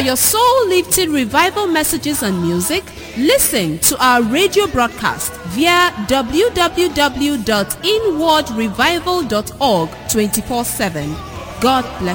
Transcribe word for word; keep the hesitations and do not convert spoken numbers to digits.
your soul-lifting revival messages and music, listen to our radio broadcast via w w w dot inward revival dot org twenty-four seven. God bless.